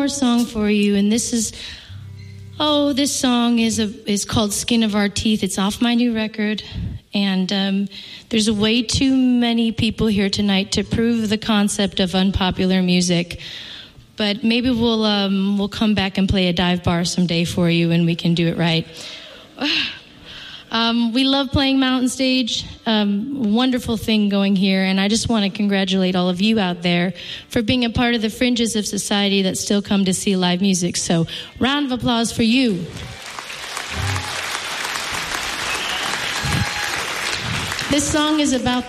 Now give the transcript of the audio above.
more song for you, and this song is called Skin of Our Teeth. It's off my new record, and there's way too many people here tonight to prove the concept of unpopular music. But maybe we'll come back and play a dive bar someday for you, and we can do it right. We love playing Mountain Stage. Wonderful thing going here, and I just want to congratulate all of you out there for being a part of the fringes of society that still come to see live music. So, round of applause for you. This song is about